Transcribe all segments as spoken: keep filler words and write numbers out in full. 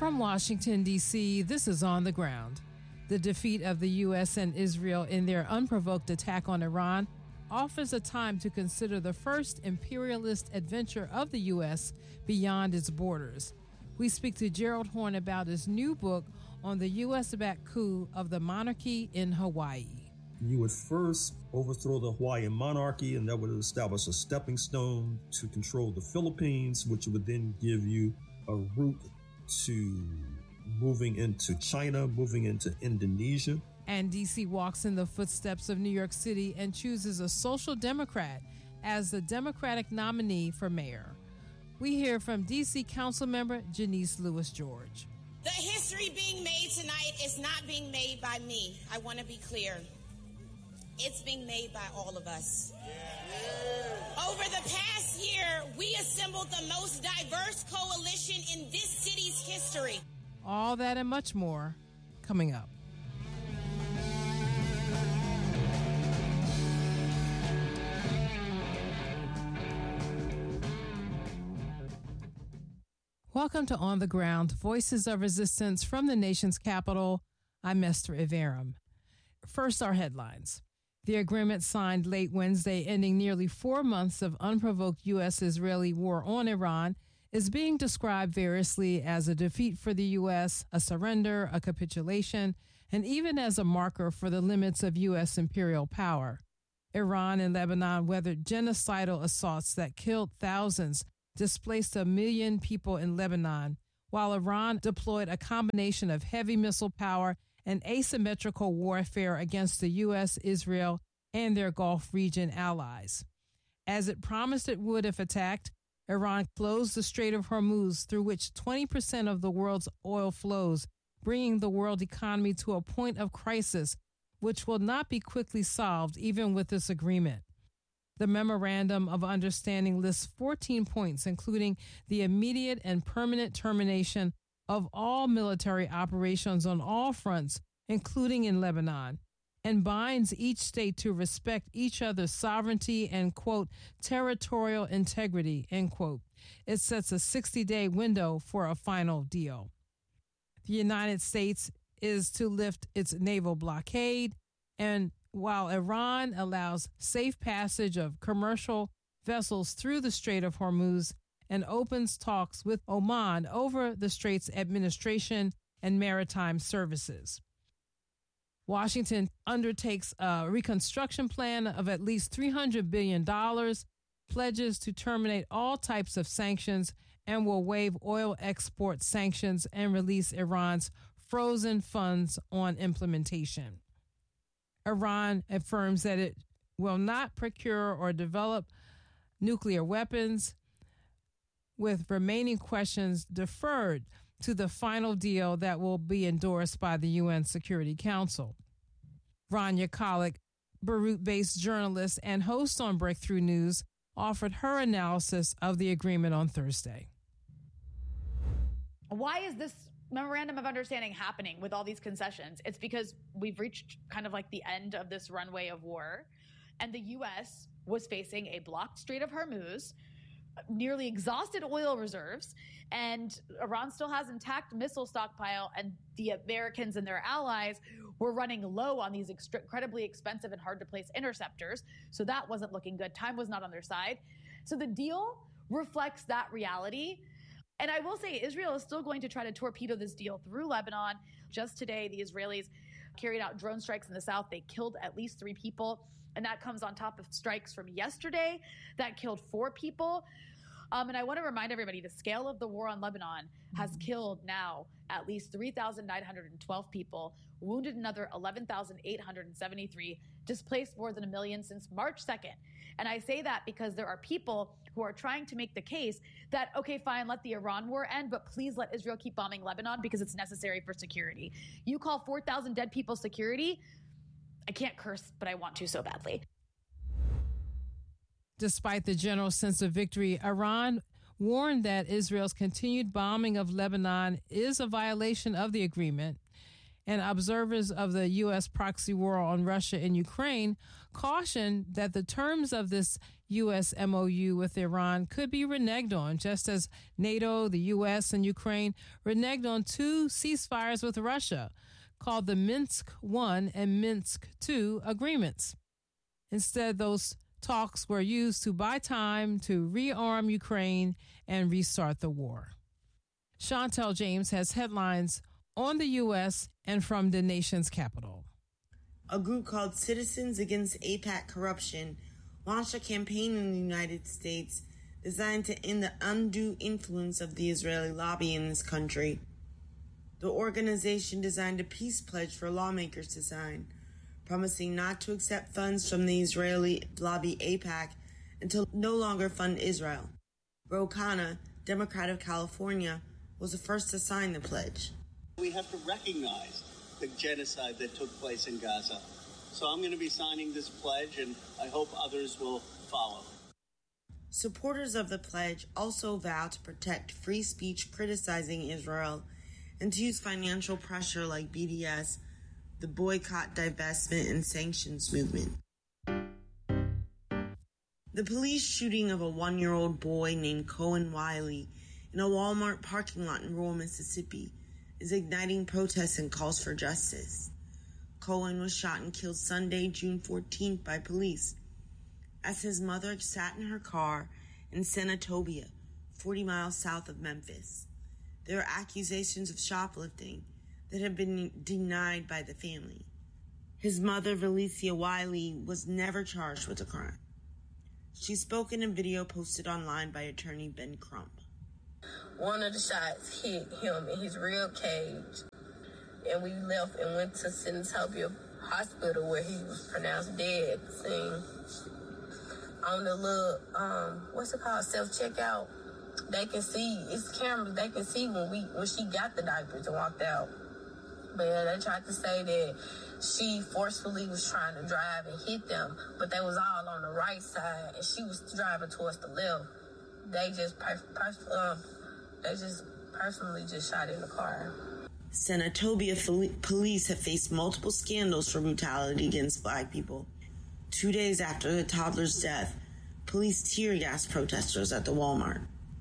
From Washington, D C, this is On the Ground. The defeat of the U S and Israel in their unprovoked attack on Iran offers a time to consider the first imperialist adventure of the U S beyond its borders. We speak to Gerald Horne about his new book on the U S-backed coup of the monarchy in Hawaii. You would first overthrow the Hawaiian monarchy, and that would establish a stepping stone to control the Philippines, which would then give you a route to moving into China, moving into Indonesia. And D C walks in the footsteps of New York City and chooses a social democrat as the Democratic nominee for mayor. We hear from D C council member Janice Lewis George. The history being made tonight is not being made by me. I want to be clear. It's being made by all of us. Yeah. Over the past year, we assembled the most diverse coalition in this city's history. All that and much more coming up. Welcome to On the Ground, Voices of Resistance from the nation's capital. I'm Esther Iverum. First, our headlines. The agreement signed late Wednesday, ending nearly four months of unprovoked U S-Israeli war on Iran, is being described variously as a defeat for the U S, a surrender, a capitulation, and even as a marker for the limits of U S imperial power. Iran and Lebanon weathered genocidal assaults that killed thousands, displaced a million people in Lebanon, while Iran deployed a combination of heavy missile power and asymmetrical warfare against the U S, Israel, and their Gulf region allies. As it promised it would if attacked, Iran closed the Strait of Hormuz, through which twenty percent of the world's oil flows, bringing the world economy to a point of crisis, which will not be quickly solved even with this agreement. The Memorandum of Understanding lists fourteen points, including the immediate and permanent termination of all military operations on all fronts, including in Lebanon, and binds each state to respect each other's sovereignty and, quote, territorial integrity, end quote. It sets a sixty-day window for a final deal. The United States is to lift its naval blockade, and while Iran allows safe passage of commercial vessels through the Strait of Hormuz and opens talks with Oman over the Strait's administration and maritime services. Washington undertakes a reconstruction plan of at least three hundred billion dollars, pledges to terminate all types of sanctions, and will waive oil export sanctions and release Iran's frozen funds on implementation. Iran affirms that it will not procure or develop nuclear weapons, with remaining questions deferred to the final deal that will be endorsed by the U N Security Council. Rania Khalek, Beirut-based journalist and host on Breakthrough News, offered her analysis of the agreement on Thursday. Why is this memorandum of understanding happening with all these concessions? It's because we've reached kind of like the end of this runway of war, and the U S was facing a blocked Strait of Hormuz, nearly exhausted oil reserves, and Iran still has intact missile stockpile, and the Americans and their allies were running low on these ext- incredibly expensive and hard to place interceptors. So that wasn't looking good. Time was not on their side. So the deal reflects that reality. And I will say Israel is still going to try to torpedo this deal through Lebanon. Just today, the Israelis carried out drone strikes in the south. They killed at least three people. And that comes on top of strikes from yesterday that killed four people. Um, and I want to remind everybody, the scale of the war on Lebanon has killed now at least three thousand nine hundred twelve people, wounded another eleven thousand eight hundred seventy-three, displaced more than a million since March second. And I say that because there are people who are trying to make the case that, okay, fine, let the Iran war end, but please let Israel keep bombing Lebanon because it's necessary for security. You call four thousand dead people security? I can't curse, but I want to so badly. Despite the general sense of victory, Iran warned that Israel's continued bombing of Lebanon is a violation of the agreement. and observers of the U S proxy war on Russia and Ukraine cautioned that the terms of this U S M O U with Iran could be reneged on, just as NATO, the U S, and Ukraine reneged on two ceasefires with Russia, called the Minsk one and Minsk two agreements. Instead, those talks were used to buy time to rearm Ukraine and restart the war. Chantel James has headlines on the U S and from the nation's capital. A group called Citizens Against AIPAC Corruption launched a campaign in the United States designed to end the undue influence of the Israeli lobby in this country. The organization designed a peace pledge for lawmakers to sign, promising not to accept funds from the Israeli lobby AIPAC until no longer fund Israel. Ro Khanna, Democrat of California, was the first to sign the pledge. We have to recognize the genocide that took place in Gaza. So I'm going to be signing this pledge, and I hope others will follow. Supporters of the pledge also vow to protect free speech criticizing Israel and to use financial pressure like B D S, the boycott, divestment, and sanctions movement. The police shooting of a one-year-old boy named Cohen Wiley in a Walmart parking lot in rural Mississippi is igniting protests and calls for justice. Cohen was shot and killed Sunday, June fourteenth by police as his mother sat in her car in Senatobia, forty miles south of Memphis. There are accusations of shoplifting that have been denied by the family. His mother, Valencia Wiley, was never charged with the crime. She spoke in a video posted online by attorney Ben Crump. One of the shots hit him in his rib cage, and we left and went to Senatobia Hospital where he was pronounced dead at the scene. On the little, um, what's it called, self-checkout, they can see, it's cameras, they can see when we when she got the diapers and walked out. But yeah, they tried to say that she forcefully was trying to drive and hit them, but they was all on the right side, and she was driving towards the left. They just, per- per- um, they just personally just shot in the car. Senatobia fo- police have faced multiple scandals for brutality against black people. Two days after the toddler's death, police tear-gassed protesters at the Walmart.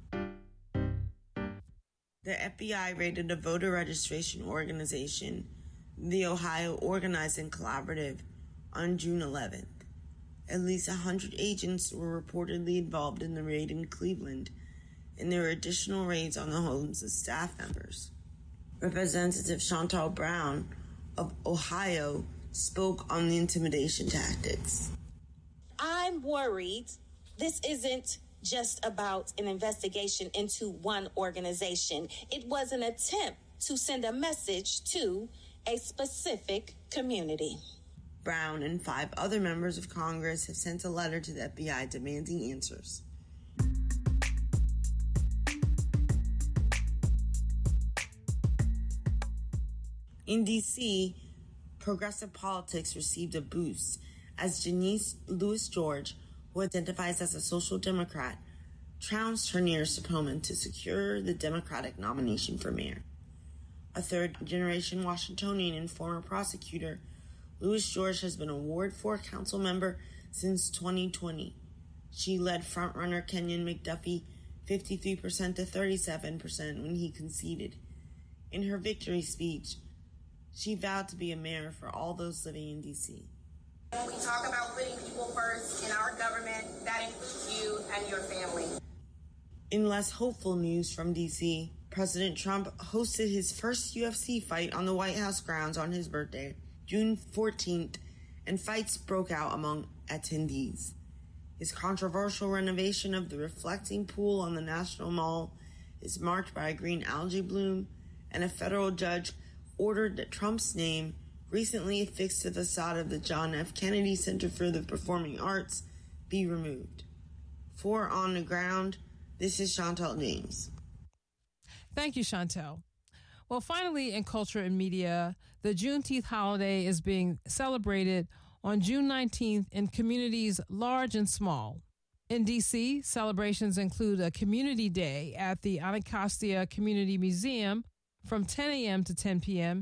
The F B I raided a voter registration organization, the Ohio Organizing Collaborative, on June eleventh. At least one hundred agents were reportedly involved in the raid in Cleveland, and there were additional raids on the homes of staff members. Representative Chantal Brown of Ohio spoke on the intimidation tactics. I'm worried this isn't just about an investigation into one organization. It was an attempt to send a message to a specific community. Brown and five other members of Congress have sent a letter to the F B I demanding answers. In D C, progressive politics received a boost as Janice Lewis George, who identifies as a social democrat, trounced her nearest opponent to secure the Democratic nomination for mayor. A third-generation Washingtonian and former prosecutor, Lewis George has been a Ward four council member since twenty twenty. She led frontrunner Kenyon McDuffie fifty-three percent to thirty-seven percent when he conceded. In her victory speech, she vowed to be a mayor for all those living in D C. When we talk about putting people first in our government, that includes you and your family. In less hopeful news from D C, President Trump hosted his first U F C fight on the White House grounds on his birthday, June fourteenth, and fights broke out among attendees. His controversial renovation of the reflecting pool on the National Mall is marked by a green algae bloom, and a federal judge ordered that Trump's name, recently affixed to the facade of the John F. Kennedy Center for the Performing Arts, be removed. For On the Ground, this is Chantel James. Thank you, Chantel. Well, finally, in culture and media, the Juneteenth holiday is being celebrated on June nineteenth in communities large and small. In D C, celebrations include a community day at the Anacostia Community Museum from ten a.m. to ten p.m.,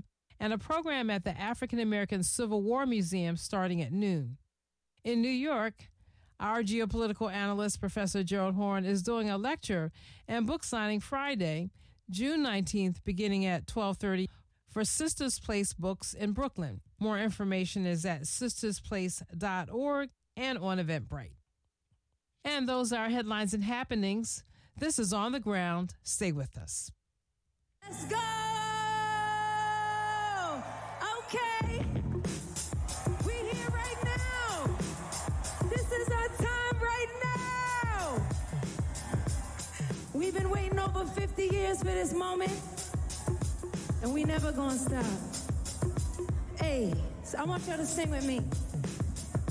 and a program at the African American Civil War Museum starting at noon. In New York, our geopolitical analyst, Professor Gerald Horne, is doing a lecture and book signing Friday, June nineteenth, beginning at twelve thirty for Sisters Place Books in Brooklyn. More information is at sisters place dot org and on Eventbrite. And those are our headlines and happenings. This is On the Ground. Stay with us. Let's go! Okay. We here right now. This is our time right now. We've been waiting over fifty years for this moment, and we never gonna stop. Hey, so I want y'all to sing with me.